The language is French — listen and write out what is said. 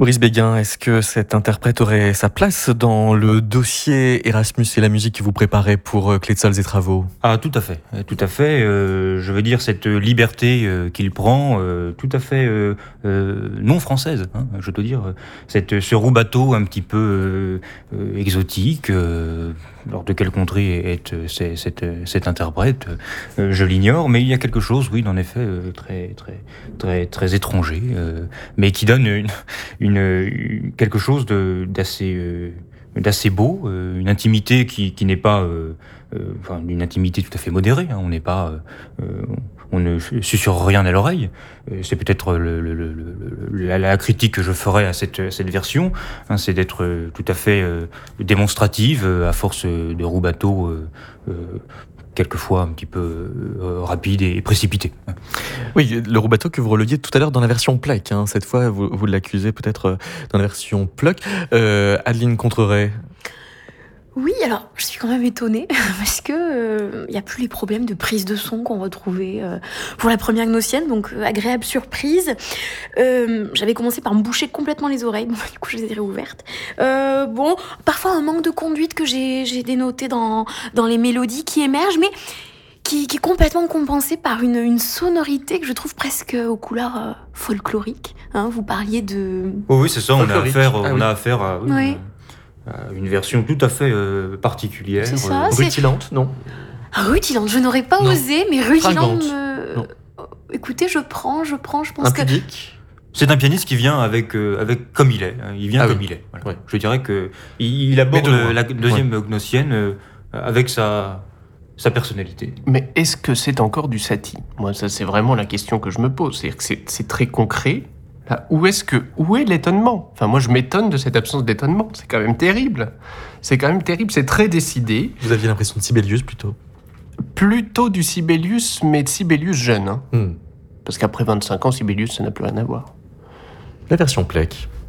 Boris Béguin, est-ce que cet interprète aurait sa place dans le dossier Erasmus et la musique que vous préparez pour Clé de Sols et Travaux ? Ah, tout à fait, tout à fait. Je veux dire, cette liberté qu'il prend, tout à fait non française, hein, je veux te dire. Ce roue-bateau un petit peu exotique, lors de quelle contrée est cet interprète, je l'ignore, mais il y a quelque chose, oui, en effet, très étranger, mais qui donne quelque chose d'assez beau, une intimité qui n'est pas, une intimité tout à fait modérée. Hein, on ne susurre rien à l'oreille. C'est peut-être la critique que je ferais à cette version, hein, c'est d'être tout à fait démonstrative à force de roue-bateau. Quelquefois un petit peu rapide et précipité. Oui, le roue-bateau que vous reliez tout à l'heure dans la version Plec. Hein. Cette fois, vous l'accusez peut-être dans la version Pluck. Adeline Contreret. Oui, alors je suis quand même étonnée parce que y a plus les problèmes de prise de son qu'on retrouvait pour la première Gnossienne, donc agréable surprise. J'avais commencé par me boucher complètement les oreilles, donc, du coup je les ai réouvertes. Parfois un manque de conduite que j'ai dénoté dans les mélodies qui émergent, mais qui est complètement compensé par une sonorité que je trouve presque aux couleurs folkloriques. Hein, vous parliez de... Oui, c'est ça, on a affaire à... Oui. Une version tout à fait particulière. C'est ça, rutilante, non ? Rutilante, je n'aurais pas osé, mais rutilante Écoutez, je pense impudique. C'est un pianiste qui vient avec comme il est. Il vient comme il est. Voilà. Ouais. Je dirais qu'il aborde la deuxième Gnossienne avec sa personnalité. Mais est-ce que c'est encore du Satie ? Moi, ça, c'est vraiment la question que je me pose. C'est-à-dire que c'est très concret. Là, où est l'étonnement ? Enfin, moi, je m'étonne de cette absence d'étonnement. C'est quand même terrible. C'est très décidé. Vous aviez l'impression de Sibelius, plutôt ? Plutôt du Sibelius, mais de Sibelius jeune. Hein. Parce qu'après 25 ans, Sibelius, ça n'a plus rien à voir. La version Plec.